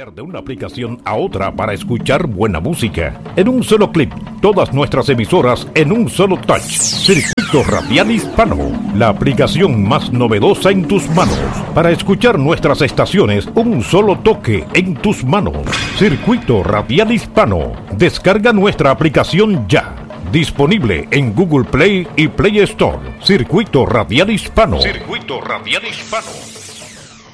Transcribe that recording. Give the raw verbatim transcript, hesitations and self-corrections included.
cambiar de una aplicación a otra para escuchar buena música. En un solo clic, todas nuestras emisoras en un solo touch. Circuito Radial Hispano, la aplicación más novedosa en tus manos. Para escuchar nuestras estaciones, un solo toque en tus manos. Circuito Radial Hispano. Descarga nuestra aplicación ya. Disponible en Google Play y Play Store. Circuito Radial Hispano. Circuito Radial Hispano.